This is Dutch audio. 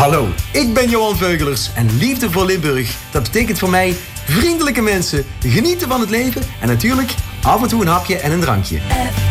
Hallo, ik ben Johan Veugelers en Liefde voor Limburg. Dat betekent voor mij vriendelijke mensen, genieten van het leven en natuurlijk af en toe een hapje en een drankje.